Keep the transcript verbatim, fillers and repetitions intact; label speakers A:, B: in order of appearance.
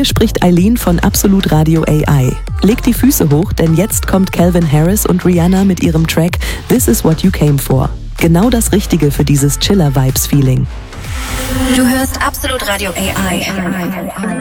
A: Hier spricht Eileen von Absolut Radio A I. Legt die Füße hoch, denn jetzt kommt Calvin Harris und Rihanna mit ihrem Track This Is What You Came For. Genau das Richtige für dieses Chiller-Vibes-Feeling.
B: Du hörst Absolut Radio A I.